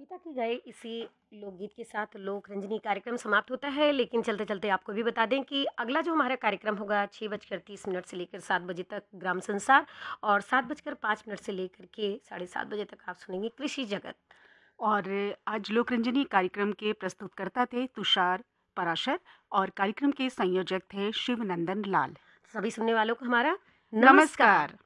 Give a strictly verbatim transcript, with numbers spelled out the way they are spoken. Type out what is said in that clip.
कविता की गए इसी लोकगीत के साथ लोक रंजनी कार्यक्रम समाप्त होता है, लेकिन चलते चलते आपको भी बता दें कि अगला जो हमारा कार्यक्रम होगा छः बजकर तीस मिनट से लेकर सात बजे तक ग्राम संसार, और सात बजकर पाँच मिनट से लेकर के साढ़े सात बजे तक आप सुनेंगे कृषि जगत। और आज लोकरंजनी कार्यक्रम के प्रस्तुतकर्ता थे तुषार पराशर और कार्यक्रम के संयोजक थे शिवनंदन लाल। सभी सुनने वालों को हमारा नमस्कार। नमस्कार।